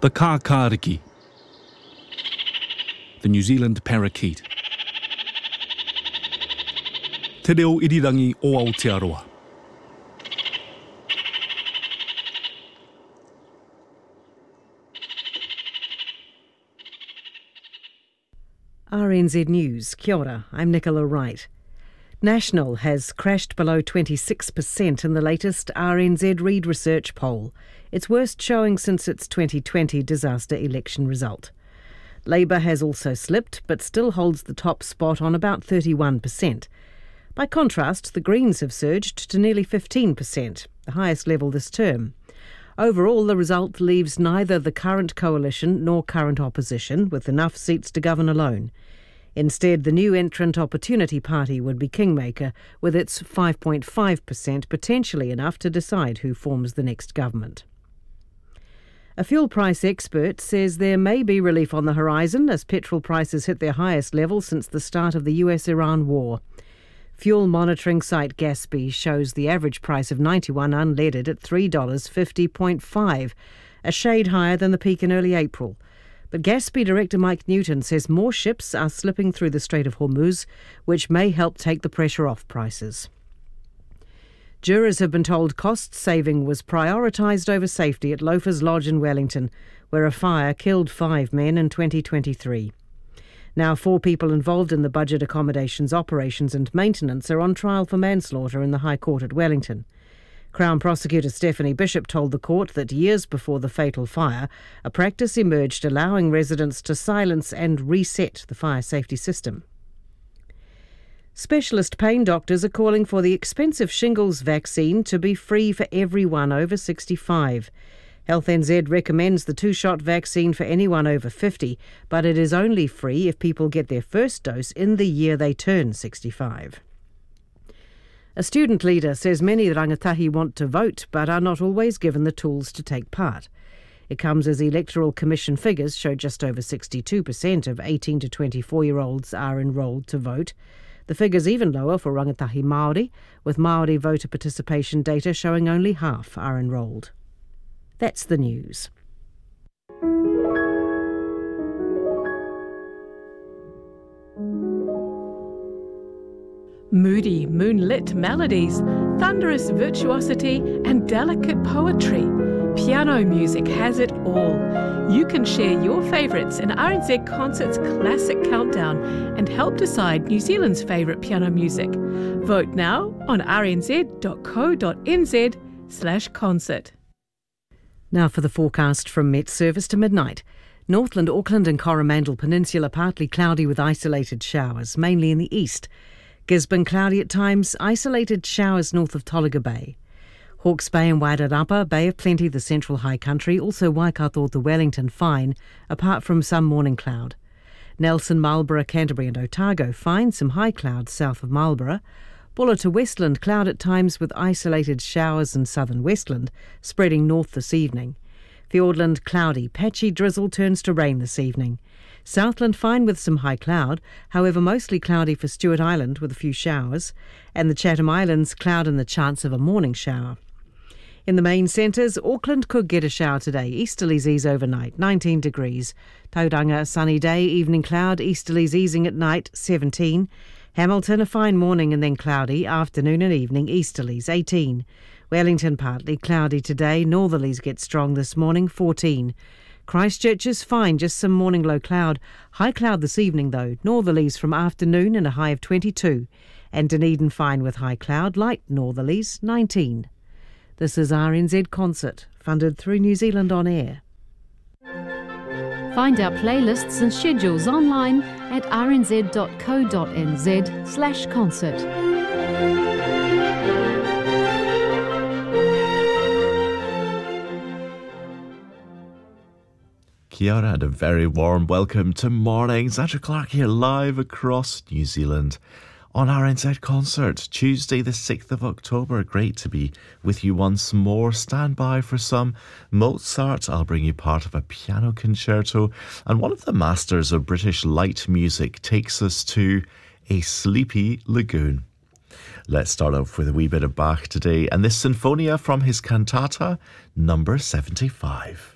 The kākāriki, the New Zealand parakeet. Te reo irirangi o Aotearoa. RNZ News. Kia ora, I'm Nicola Wright. National has crashed below 26% in the latest RNZ Reid Research poll, its worst showing since its 2020 disaster election result. Labour has also slipped, but still holds the top spot on about 31%. By contrast, the Greens have surged to nearly 15%, the highest level this term. Overall, the result leaves neither the current coalition nor current opposition with enough seats to govern alone. Instead, the new entrant Opportunity Party would be kingmaker, with its 5.5% potentially enough to decide who forms the next government. A fuel price expert says there may be relief on the horizon as petrol prices hit their highest level since the start of the US-Iran war. Fuel monitoring site Gaspy shows the average price of 91 unleaded at $3.50.5, a shade higher than the peak in early April. But Gaspy Director Mike Newton says more ships are slipping through the Strait of Hormuz, which may help take the pressure off prices. Jurors have been told cost saving was prioritised over safety at Loafers Lodge in Wellington, where a fire killed 5 men in 2023. Now 4 people involved in the budget accommodations, operations and maintenance are on trial for manslaughter in the High Court at Wellington. Crown Prosecutor Stephanie Bishop told the court that years before the fatal fire, a practice emerged allowing residents to silence and reset the fire safety system. Specialist pain doctors are calling for the expensive shingles vaccine to be free for everyone over 65. Health NZ recommends the 2-shot vaccine for anyone over 50, but it is only free if people get their first dose in the year they turn 65. A student leader says many rangatahi want to vote but are not always given the tools to take part. It comes as Electoral Commission figures show just over 62% of 18 to 24-year-olds are enrolled to vote. The figure's even lower for rangatahi Māori, with Māori voter participation data showing only half are enrolled. That's the news. Moody, moonlit melodies, thunderous virtuosity and delicate poetry. Piano music has it all. You can share your favourites in RNZ Concert's Classic Countdown and help decide New Zealand's favourite piano music. Vote now on rnz.co.nz/concert. Now for the forecast from Met Service to midnight. Northland, Auckland and Coromandel Peninsula partly cloudy with isolated showers, mainly in the east. Gisborne cloudy at times, isolated showers north of Tolaga Bay. Hawke's Bay and Wairarapa, Bay of Plenty, the central high country, also Waikato to Wellington fine, apart from some morning cloud. Nelson, Marlborough, Canterbury and Otago fine, some high clouds south of Marlborough. Buller to Westland cloud at times with isolated showers in southern Westland, spreading north this evening. Fiordland cloudy, patchy drizzle turns to rain this evening. Southland fine with some high cloud, however mostly cloudy for Stewart Island with a few showers, and the Chatham Islands cloud and the chance of a morning shower. In the main centres, Auckland could get a shower today, easterlies ease overnight, 19 degrees. Tauranga, sunny day, evening cloud, easterlies easing at night, 17. Hamilton, a fine morning and then cloudy, afternoon and evening, easterlies, 18. Wellington, partly cloudy today, northerlies get strong this morning, 14. Christchurch is fine, just some morning low cloud. High cloud this evening though, northerlies from afternoon and a high of 22. And Dunedin fine with high cloud, light northerlies, 19. This is RNZ Concert, funded through New Zealand On Air. Find our playlists and schedules online at rnz.co.nz/concert. Kia ora and a very warm welcome to Mornings. Andrew Clark here live across New Zealand on RNZ Concert, Tuesday the 6th of October. Great to be with you once more. Stand by for some Mozart. I'll bring you part of a piano concerto. And one of the masters of British light music takes us to a sleepy lagoon. Let's start off with a wee bit of Bach today. And this Sinfonia from his cantata number 75.